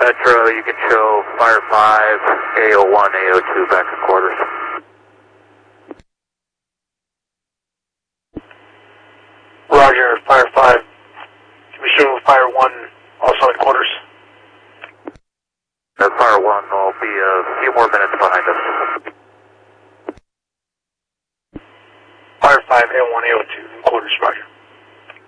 Metro, you can show Fire 5, AO1, AO2 back in quarters. Roger, Fire 5. Can we show Fire 1 also in quarters? Fire 1 will be a few more minutes behind us. Fire 5, AO1, AO2.